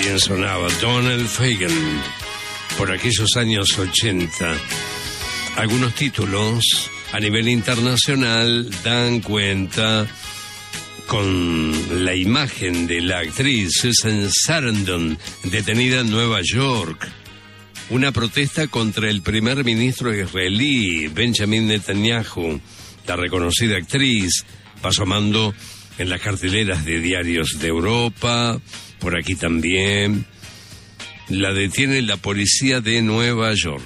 bien sonaba Donald Fagen por aquellos años 80. Algunos títulos a nivel internacional dan cuenta con la imagen de la actriz Susan Sarandon, detenida en Nueva York. Una protesta contra el primer ministro israelí, Benjamin Netanyahu. La reconocida actriz va asomando en las carteleras de diarios de Europa, por aquí también. La detiene la policía de Nueva York.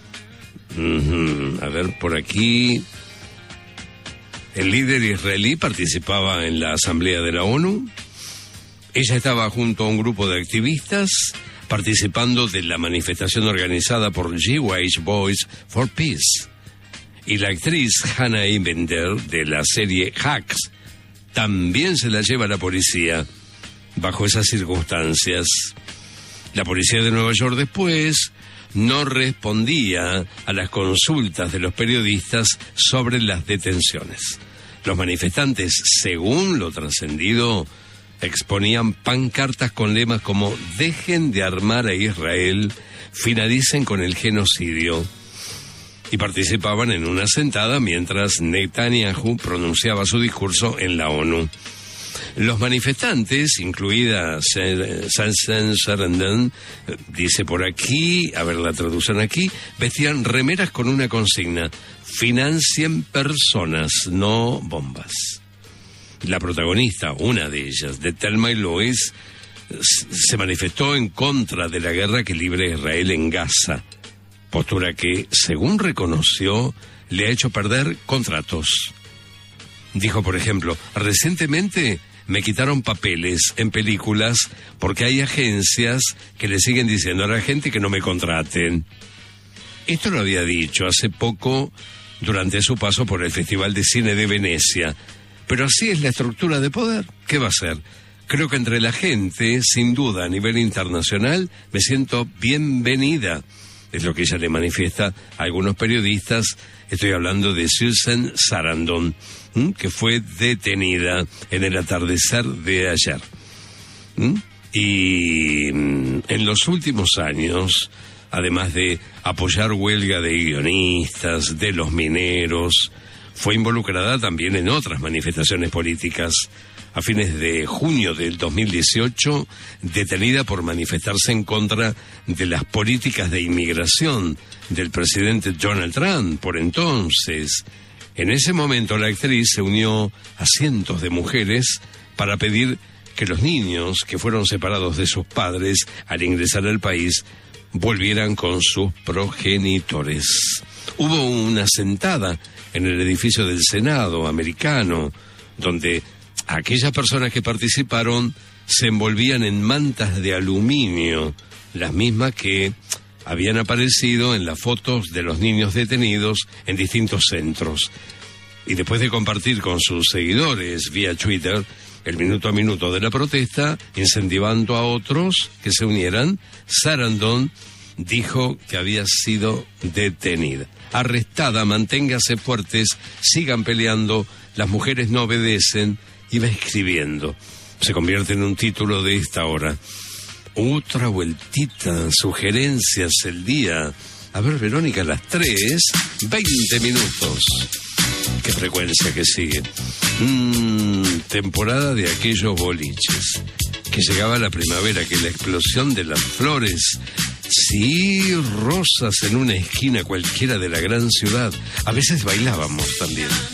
A ver, por aquí. El líder israelí participaba en la Asamblea de la ONU. Ella estaba junto a un grupo de activistas participando de la manifestación organizada por Jewish Boys for Peace. Y la actriz Hannah Eibender, de la serie Hacks, también se la lleva a la policía bajo esas circunstancias. La policía de Nueva York después no respondía a las consultas de los periodistas sobre las detenciones. Los manifestantes, según lo trascendido, exponían pancartas con lemas como "Dejen de armar a Israel, finalicen con el genocidio", y participaban en una sentada mientras Netanyahu pronunciaba su discurso en la ONU. Los manifestantes, incluida Susan Sarandon, dice por aquí, a ver la traducción aquí, vestían remeras con una consigna: financien personas, no bombas. La protagonista, una de ellas, de Thelma y Louise, se manifestó en contra de la guerra que libra Israel en Gaza, postura que, según reconoció, le ha hecho perder contratos. Dijo, por ejemplo, recientemente me quitaron papeles en películas porque hay agencias que le siguen diciendo a la gente que no me contraten. Esto lo había dicho hace poco durante su paso por el Festival de Cine de Venecia. Pero así es la estructura de poder. ¿Qué va a ser? Creo que entre la gente, sin duda, a nivel internacional, me siento bienvenida. Es lo que ella le manifiesta a algunos periodistas. Estoy hablando de Susan Sarandon, que fue detenida en el atardecer de ayer. Y en los últimos años, además de apoyar huelga de guionistas, de los mineros, fue involucrada también en otras manifestaciones políticas. A fines de junio del 2018, detenida por manifestarse en contra de las políticas de inmigración del presidente Donald Trump, por entonces. En ese momento la actriz se unió a cientos de mujeres para pedir que los niños que fueron separados de sus padres al ingresar al país volvieran con sus progenitores. Hubo una sentada en el edificio del Senado americano, donde aquellas personas que participaron se envolvían en mantas de aluminio, las mismas que habían aparecido en las fotos de los niños detenidos en distintos centros. Y después de compartir con sus seguidores vía Twitter el minuto a minuto de la protesta, incentivando a otros que se unieran, Sarandon dijo que había sido detenida. Arrestada, manténgase fuertes, sigan peleando, las mujeres no obedecen, iba escribiendo. Se convierte en un título de esta hora. Otra vueltita, sugerencias el día. A ver, Verónica, a las 3:20 minutos. ¿Qué frecuencia que sigue? Temporada de aquellos boliches. Que llegaba la primavera, que la explosión de las flores, sí, rosas en una esquina cualquiera de la gran ciudad. A veces bailábamos también.